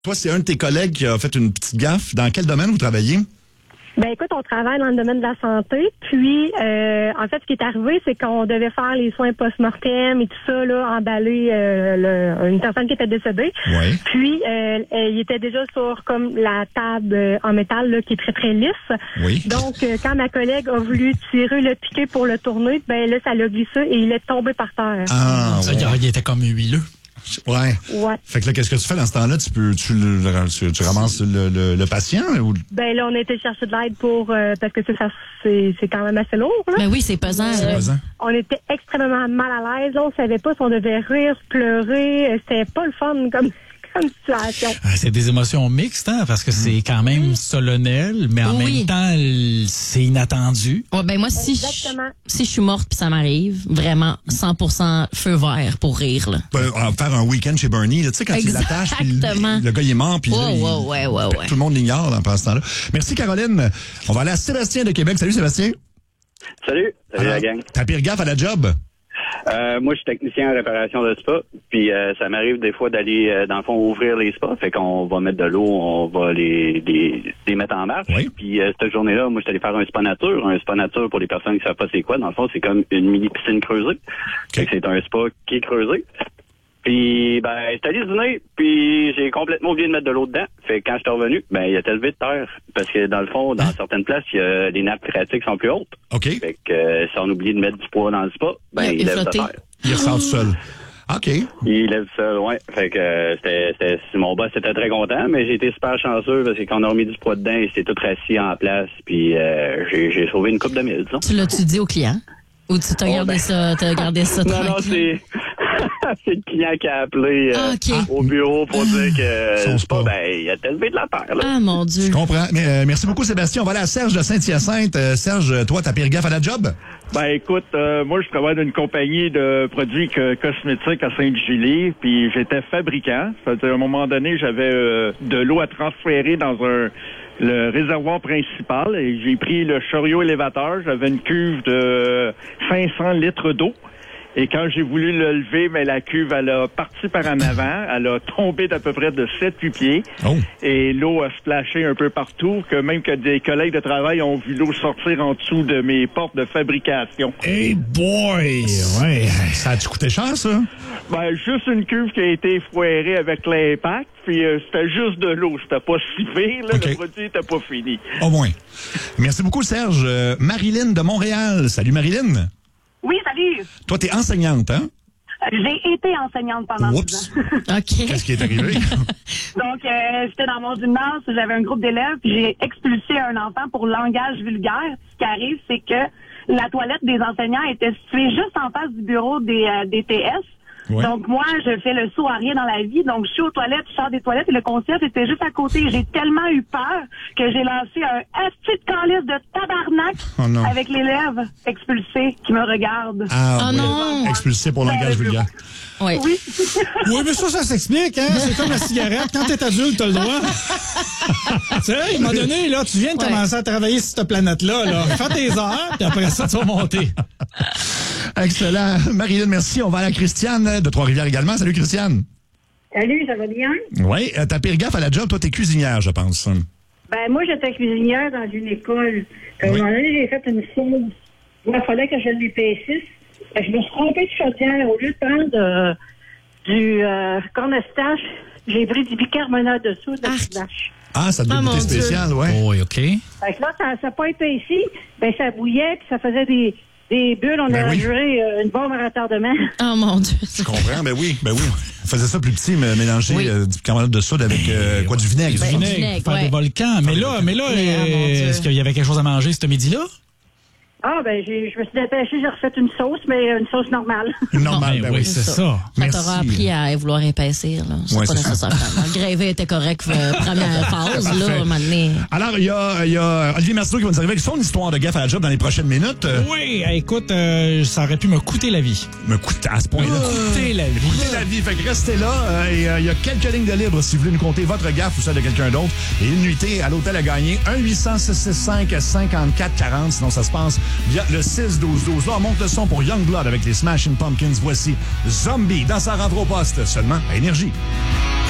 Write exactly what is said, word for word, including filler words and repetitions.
Toi, c'est un de tes collègues qui a fait une petite gaffe. Dans quel domaine vous travaillez? Ben écoute, on travaille dans le domaine de la santé. Puis, euh, en fait, ce qui est arrivé, c'est qu'on devait faire les soins post-mortem et tout ça, là, emballer euh, le, une personne qui était décédée. Oui. Puis, euh, il était déjà sur comme la table euh, en métal là, qui est très très lisse. Oui. Donc, euh, quand ma collègue a voulu tirer le piquet pour le tourner, ben là, ça l'a glissé et il est tombé par terre. Ah, Ça, ouais. il était comme huileux. Ouais. Ouais. Fait que là, qu'est-ce que tu fais dans ce temps-là? Tu peux, tu, le, tu, tu ramasses le, le, le patient ou? Ben là, on a été chercher de l'aide pour euh, parce que c'est ça, c'est c'est quand même assez lourd. Là. Ben oui, c'est pesant. C'est là. pesant. On était extrêmement mal à l'aise. Là, on savait pas si on devait rire, pleurer. C'était pas le fun comme comme situation. Ah, c'est des émotions mixtes, hein, parce que c'est quand même solennel, mais en Oui. même temps, l- c'est inattendu. Ouais, ben moi, si je, Exactement. si je suis morte puis ça m'arrive, vraiment cent pour cent feu vert pour rire. Là. Ben, on va faire un week-end chez Bernie, là, tu sais, quand il l'attache, puis Exactement. le, le gars il est mort, puis là, Ouais, il- ouais, ouais, ouais, ouais. tout le monde l'ignore dans ce temps-là. Merci Caroline. On va aller à Sébastien de Québec. Salut Sébastien. Salut, salut Alors, la gang. Ta pire gaffe à la job? Euh, moi, je suis technicien en réparation de spa, puis euh, ça m'arrive des fois d'aller, euh, dans le fond, ouvrir les spas. Fait qu'on va mettre de l'eau, on va les, les, les mettre en marche. Oui. Puis euh, cette journée-là, moi, je suis allé faire un spa nature. Un spa nature, pour les personnes qui savent pas c'est quoi, dans le fond, c'est comme une mini piscine creusée. Fait que c'est un spa qui est creusé. Puis, ben, j'étais allé dîner, puis j'ai complètement oublié de mettre de l'eau dedans. Fait que quand j'étais revenu, ben, il était levé de terre. Parce que, dans le fond, dans certaines places, il y a, les nappes phréatiques sont plus hautes. OK. Fait que, euh, si on oublie de mettre du poids dans le spa, ben, Il a- il il a lève de flotté. terre. Il ressort tout seul. OK. Il lève ça, ouais. Fait que euh, c'était, c'était, mon boss était très content, mais j'ai été super chanceux parce que quand on a remis du poids dedans, il s'était tout rassis en place, puis euh, j'ai, j'ai sauvé une coupe de mille, disons. Tu l'as-tu dit au client? Ou tu t'as Oh, gardé ben. ça, t'as gardé ça Non, non, tranquille? c'est... c'est le client qui a appelé euh, Ah, ok. au bureau pour dire que Son le spa. spa, ben, il a élevé de la terre, là. Ah, mon Dieu. Je comprends. Mais, euh, merci beaucoup Sébastien. On va aller à Serge de Saint-Hyacinthe. Euh, Serge, toi, ta pire gaffe à la job? Ben écoute, euh, moi je travaille dans une compagnie de produits que- cosmétiques à Sainte-Julie, puis j'étais fabricant. Ça veut dire, à un moment donné, j'avais euh, de l'eau à transférer dans un le réservoir principal et j'ai pris le chariot élévateur. J'avais une cuve de cinq cents litres d'eau. Et quand j'ai voulu le lever, mais la cuve, elle a parti par en avant. Elle a tombé d'à peu près de sept huit pieds. Oh. Et l'eau a splashé un peu partout, que même que des collègues de travail ont vu l'eau sortir en dessous de mes portes de fabrication. Hey boy! Ouais. Ça a-tu coûté cher, ça? Ben, juste une cuve qui a été foirée avec l'impact, puis euh, c'était juste de l'eau. C'était pas si pire, là. OK. Le produit était pas fini. Au moins. Merci beaucoup, Serge. Euh, Marilyn de Montréal. Salut, Marilyn. Oui, salut. Toi, t'es enseignante, hein? J'ai été enseignante pendant Oups. dix ans. OK. Qu'est-ce qui est arrivé? Donc, euh, j'étais dans mon gymnase, j'avais un groupe d'élèves, puis j'ai expulsé un enfant pour langage vulgaire. Ce qui arrive, c'est que la toilette des enseignants était située juste en face du bureau des, euh, des T S. Ouais. Donc, moi, je fais le saut à rien dans la vie. Donc, je suis aux toilettes, je sors des toilettes et le concierge était juste à côté. J'ai tellement eu peur que j'ai lancé un asti de calice de tabarnak Oh non. avec l'élève expulsé qui me regarde. Ah, Oh oui. non. Expulsé pour langage vulgaire. Oui. Oui. Oui, mais ça, ça s'explique, hein. C'est comme la cigarette. Quand t'es adulte, t'as le droit. Tu sais, à un moment donné, là, tu viens de Ouais. commencer à travailler sur cette planète-là, là. Fais tes heures, puis après ça, tu vas monter. Excellent. Marilyn, merci. On va aller à Christiane de Trois-Rivières également. Salut, Christiane. Salut, ça va bien? Oui, euh, ta pire gaffe à la job, toi, t'es cuisinière, je pense. Ben, moi, j'étais cuisinière dans une école. À un moment donné, j'ai fait une sauce. Il fallait que je l'épaississe. Ben, je me suis trompée de chaudière. Au lieu de prendre euh, du euh, cornestarch, j'ai pris du bicarbonate de soude de Arc. vache. Ah, ça devait Ah, goûter mon Dieu. spécial, ouais. Oh, oui, OK. Fait que là, ça n'a pas épaissi. Ben, ça bouillait, puis ça faisait des, des bulles. On Ben a oui. juré euh, une bombe à retardement. Oh, mon Dieu. Je comprends, ben oui, ben oui. On faisait ça plus petit, mais mélanger Oui. euh, du bicarbonate de soude avec euh, quoi, du vinaigre. Ben, du du vinaigre. vinaigre, Faire ouais. des volcans. Mais là, mais là, Mais, ah, mon euh, Dieu. est-ce qu'il y avait quelque chose à manger ce midi-là? Ah, ben, j'ai, je me suis dépêchée, j'ai refait une sauce, mais une sauce normale. Normal, Ben ben oui, oui. c'est ça. Ça Merci. t'aura appris à vouloir épaissir, là. C'est Ouais, pas c'est ça. nécessaire. Le grévé était correct, euh, première phase, là, Parfait. à un moment donné. Alors, il y a, il y a Olivier Marceau qui va nous arriver avec son histoire de gaffe à la job dans les prochaines minutes. Euh, Oui, écoute, euh, ça aurait pu me coûter la vie. me coûte à ce point-là. Coûter la vie. Écoutez la vie, fait que restez là. euh, et euh, il y a quelques lignes de libre si vous voulez nous compter votre gaffe ou celle de quelqu'un d'autre. Et une nuitée à l'hôtel à gagner. un huit cents six six cinq cinquante-quatre quarante. Sinon, ça se passe via le six douze douze. Là, on monte le son pour Youngblood avec les Smashing Pumpkins. Voici Zombie dans sa rentre au poste, seulement à Énergie.